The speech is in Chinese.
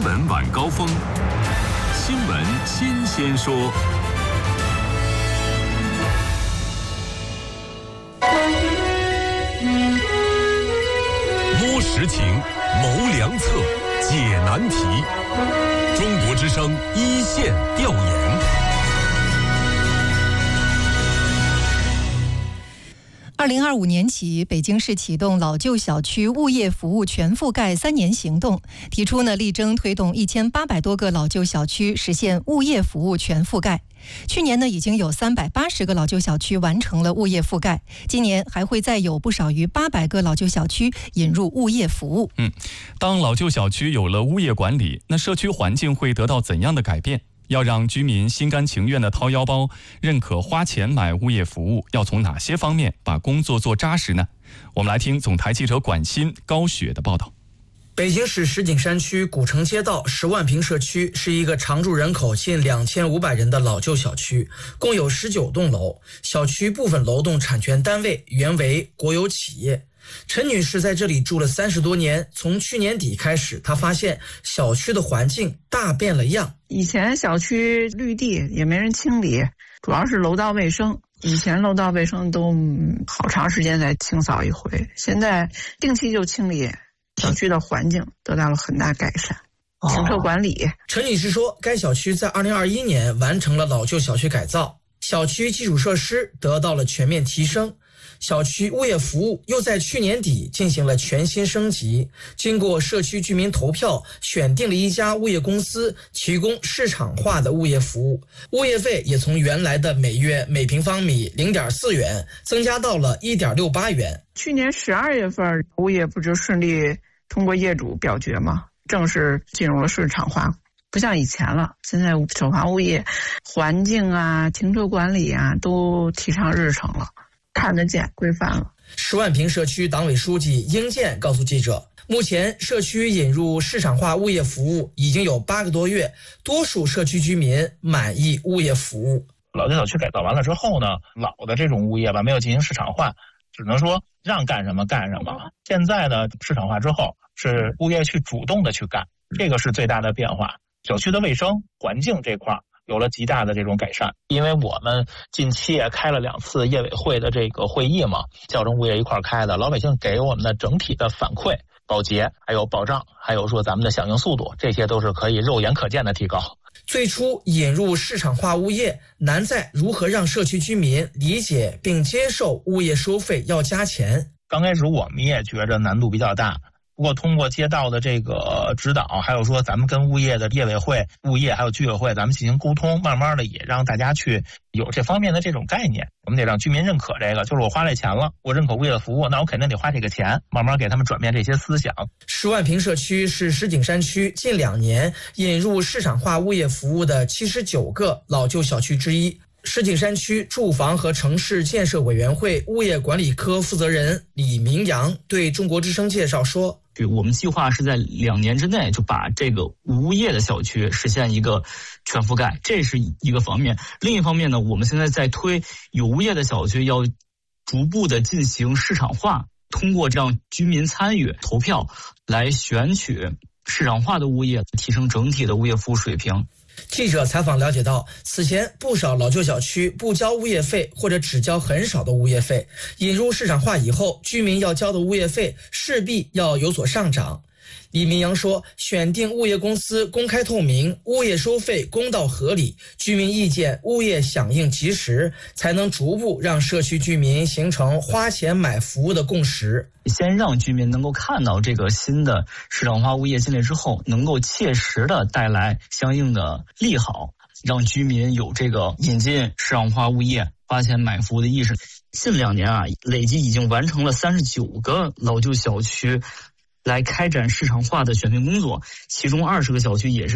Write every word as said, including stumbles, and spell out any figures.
闻晚高峰，新闻新鲜说。摸实情，谋良策，解难题。中国之声一线调研。 二零二五年起，北京市启动老旧小区物业服务全覆盖三年行动，提出呢力争推动一千八百多个老旧小区实现物业服务全覆盖。去年呢已经有三百八十个老旧小区完成了物业覆盖，今年还会再有不少于八百个老旧小区引入物业服务。 嗯，当老旧小区有了物业管理，那社区环境会得到怎样的改变？要让居民心甘情愿地掏腰包，认可花钱买物业服务，要从哪些方面把工作做扎实呢？我们来听总台记者管欣、高雪的报道。 北京市石景山区古城街道十万平社区是一个常住人口近两千五百人的老旧小区，共有十九栋楼，小区部分楼栋产权单位原为国有企业。陈女士在这里住了三十多年，从去年底开始，她发现小区的环境大变了样。 以前小区绿地也没人清理，主要是楼道卫生。以前楼道卫生都好长时间才清扫一回，现在定期就清理，小区的环境得到了很大改善。停车管理， 陈女士说，该小区在二零二一年完成了老旧小区改造，小区基础设施得到了全面提升。小区物业服务又在去年底进行了全新升级，经过社区居民投票，选定了一家物业公司提供市场化的物业服务，物业费也从原来的每月每平方米 零点四元增加到了 一点六八元。 去年十二月份，物业不就顺利通过业主表决吗？正式进入了市场化。不像以前了，现在首发物业环境啊、停车管理啊都提上日程了，看得见规范了。 十万平社区党委书记英建告诉记者，目前社区引入市场化物业服务已经有八个多月，多数社区居民满意物业服务。 老旧小区改造完了之后呢，老的这种物业吧没有进行市场化，只能说让干什么干什么。现在呢，市场化之后是物业去主动的去干，这个是最大的变化。小区的卫生环境这块有了极大的这种改善，因为我们近期也开了两次业委会的这个会议嘛，校正物业一块开的，老百姓给我们的整体的反馈、保洁还有保障，还有说咱们的响应速度，这些都是可以肉眼可见的提高。 最初引入市场化物业，难在如何让社区居民理解并接受物业收费要加钱。 刚开始我们也觉着难度比较大，不过通过街道的这个指导，还有说咱们跟物业的业委会、物业还有居委会咱们进行沟通，慢慢的也让大家去有这方面的这种概念。我们得让居民认可这个，就是我花这钱了，我认可物业的服务，那我肯定得花这个钱，慢慢给他们转变这些思想。 十万平社区是石景山区近两年引入市场化物业服务的七十九个老旧小区之一。石景山区住房和城市建设委员会物业管理科负责人李明阳对中国之声介绍说， 我们计划是在两年之内就把这个无物业的小区实现一个全覆盖，这是一个方面。另一方面呢，我们现在在推有物业的小区要逐步的进行市场化，通过让居民参与投票来选取市场化的物业，提升整体的物业服务水平。 记者采访了解到，此前不少老旧小区不交物业费或者只交很少的物业费，引入市场化以后，居民要交的物业费势必要有所上涨。李明阳说，选定物业公司公开透明，物业收费公道合理，居民意见物业响应及时，才能逐步让社区居民形成花钱买服务的共识。 先让居民能够看到这个新的市场化物业进来之后，能够切实的带来相应的利好，让居民有这个引进市场化物业花钱买服务的意识。近两年啊，累计已经完成了三十九个老旧小区来开展市场化的选定工作，其中二十个小区也是